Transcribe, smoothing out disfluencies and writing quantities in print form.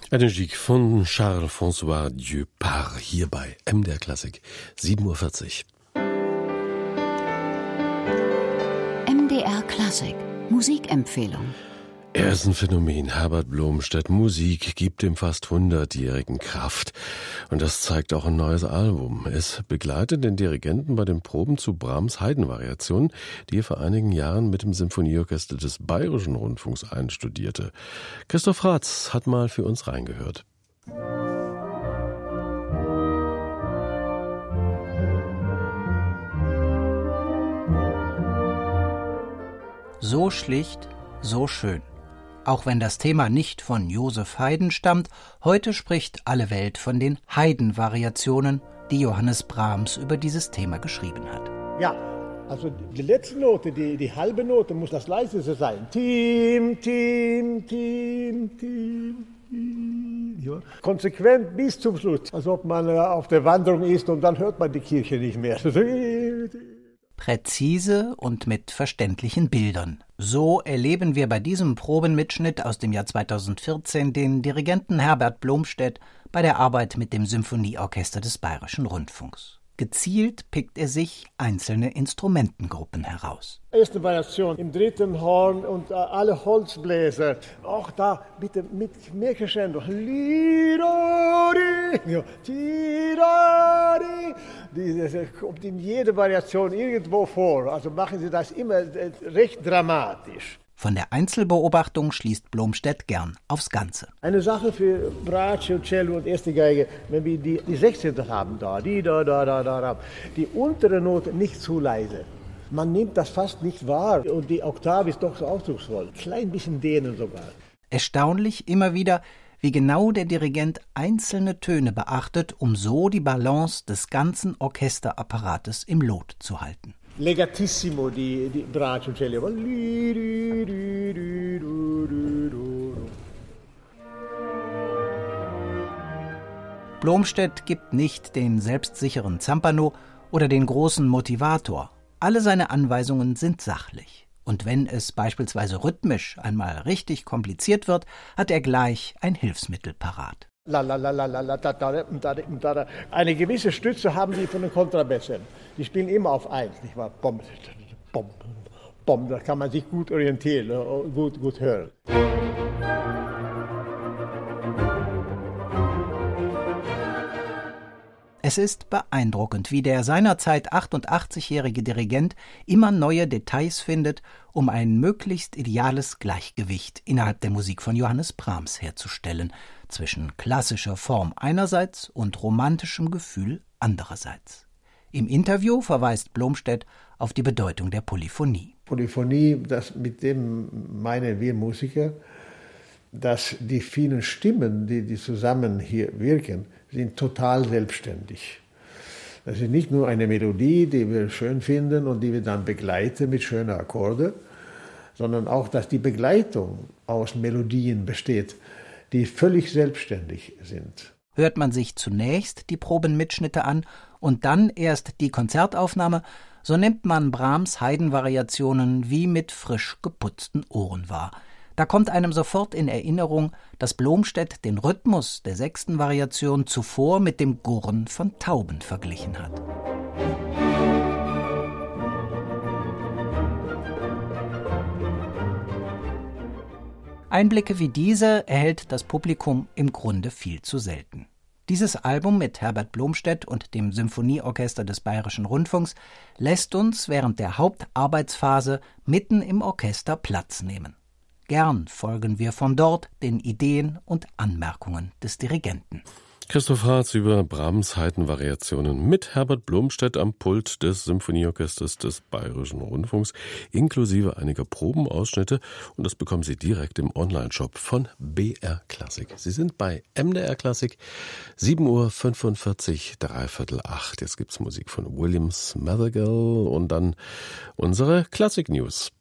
Eine Musik von Charles-François Dieupart hier bei MDR Klassik, 7:40 Uhr. MDR Klassik, Musikempfehlung. Er ist ein Phänomen, Herbert Blomstedt. Musik gibt dem fast 100-Jährigen Kraft. Und das zeigt auch ein neues Album. Es begleitet den Dirigenten bei den Proben zu Brahms Haydn-Variationen, die er vor einigen Jahren mit dem Symphonieorchester des Bayerischen Rundfunks einstudierte. Christoph Ratz hat mal für uns reingehört. So schlicht, so schön. Auch wenn das Thema nicht von Joseph Haydn stammt, heute spricht alle Welt von den Haydn-Variationen, die Johannes Brahms über dieses Thema geschrieben hat. Ja, also die letzte Note, die halbe Note muss das leiseste sein. Tim, tim, tim, tim, tim. Ja. Konsequent bis zum Schluss, als ob man auf der Wanderung ist und dann hört man die Kirche nicht mehr. Präzise und mit verständlichen Bildern. So erleben wir bei diesem Probenmitschnitt aus dem Jahr 2014 den Dirigenten Herbert Blomstedt bei der Arbeit mit dem Symphonieorchester des Bayerischen Rundfunks. Gezielt pickt er sich einzelne Instrumentengruppen heraus. Erste Variation im dritten Horn und alle Holzbläser. Auch da bitte mit mehr Crescendo. Ja, das kommt in jeder Variation irgendwo vor. Also machen Sie das immer recht dramatisch. Von der Einzelbeobachtung schließt Blomstedt gern aufs Ganze. Eine Sache für Bratsche, Cello und erste Geige, wenn wir die 16. haben da, die untere Note nicht zu leise. Man nimmt das fast nicht wahr und die Oktave ist doch so ausdrucksvoll. Klein bisschen dehnen sogar. Erstaunlich immer wieder, wie genau der Dirigent einzelne Töne beachtet, um so die Balance des ganzen Orchesterapparates im Lot zu halten. Legatissimo die Bratsche und Cello. Blomstedt gibt nicht den selbstsicheren Zampano oder den großen Motivator. Alle seine Anweisungen sind sachlich. Und wenn es beispielsweise rhythmisch einmal richtig kompliziert wird, hat er gleich ein Hilfsmittel parat. Eine gewisse Stütze haben die von den Kontrabässen. Die spielen immer auf 1, nicht wahr? Bom, bom, bom. Da kann man sich gut orientieren, gut hören. Es ist beeindruckend, wie der seinerzeit 88-jährige Dirigent immer neue Details findet, um ein möglichst ideales Gleichgewicht innerhalb der Musik von Johannes Brahms herzustellen, zwischen klassischer Form einerseits und romantischem Gefühl andererseits. Im Interview verweist Blomstedt auf die Bedeutung der Polyphonie. Polyphonie, mit dem meinen wir Musiker, dass die vielen Stimmen, die zusammen hier wirken, sind total selbstständig. Das ist nicht nur eine Melodie, die wir schön finden und die wir dann begleiten mit schönen Akkorden, sondern auch, dass die Begleitung aus Melodien besteht, die völlig selbstständig sind. Hört man sich zunächst die Probenmitschnitte an und dann erst die Konzertaufnahme, so nimmt man Brahms Haydn-Variationen wie mit frisch geputzten Ohren wahr. Da kommt einem sofort in Erinnerung, dass Blomstedt den Rhythmus der 6. Variation zuvor mit dem Gurren von Tauben verglichen hat. Einblicke wie diese erhält das Publikum im Grunde viel zu selten. Dieses Album mit Herbert Blomstedt und dem Symphonieorchester des Bayerischen Rundfunks lässt uns während der Hauptarbeitsphase mitten im Orchester Platz nehmen. Gern folgen wir von dort den Ideen und Anmerkungen des Dirigenten. Christoph Ratz über Brahms Haydn-Variationen mit Herbert Blomstedt am Pult des Symphonieorchesters des Bayerischen Rundfunks, inklusive einiger Probenausschnitte. Und das bekommen Sie direkt im Onlineshop von BR Klassik. Sie sind bei MDR Klassik, 7:45 Uhr, 7:45. Jetzt gibt's Musik von Williams Madrigal und dann unsere Klassik-News.